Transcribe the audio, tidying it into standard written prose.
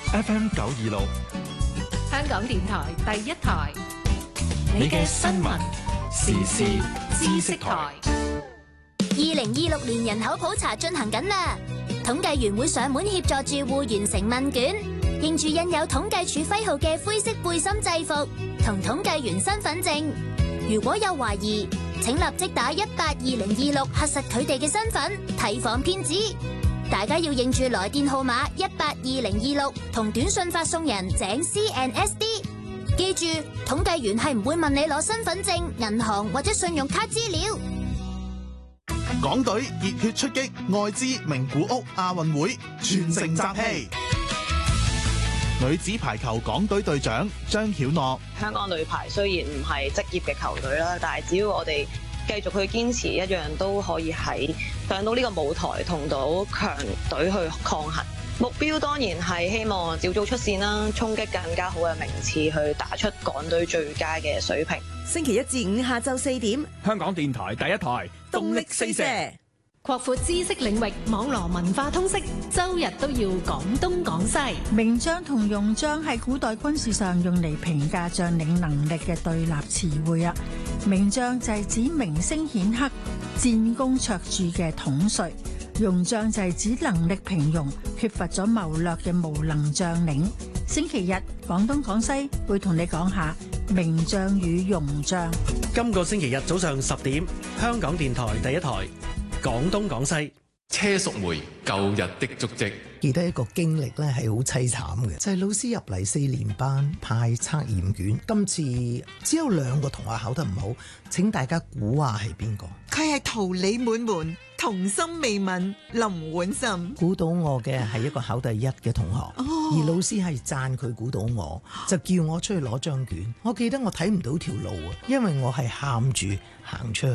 FM 926， 香港電台第一台， 你嘅新聞時事知識台。 2026年人口普查進行緊啦，統計員會上門協助住戶完成問卷，認住印有統計處徽號嘅灰色背心制服同統計員身份證。如果有懷疑，請立即打182026核實佢哋嘅身份，提防騙子。大家要認住來電號碼182026同短信發送人井 CNSD。記住，統計員係唔會問你攞身份證、銀行或者信用卡資料。 港隊熱血出擊愛知名古屋亞運會，全城集氣。女子排球港隊隊長張曉諾： 香港女排雖然唔係職業嘅球隊啦，但係只要我哋繼續去堅持，一樣都可以喺上到呢個舞台同到強隊去抗衡。目標當然係希望小組出線啦，衝擊更加好嘅名次，去打出港隊最佳嘅水平。 星期一至五下晝4點， 香港電台第一台動力四射， 擴闊知識領域，網羅文化通識，周日都要講東講西。 名將同用將係古代軍事上用嚟評價將領能力嘅對立詞彙啊。名將就係指名聲顯赫、戰功卓著嘅統帥，用將就係指能力平庸、缺乏咗謀略嘅無能將領。星期日廣東廣西會同你講下名將與用將。 今個星期日早上10點，香港電台第一台廣東廣西。 車淑梅舊日的足跡， 記得一個經歷咧係好凄慘嘅，就係老師入嚟4年班派測驗卷，今次只有2個同學考得唔好，請大家估下係邊個？ 佢係桃李滿門、童心未泯林婉心。 估到我嘅係一個考第1嘅同學，而老師係讚佢估到我，就叫我出去攞張卷。我記得我睇唔到條路啊，因為我係喊住行出去。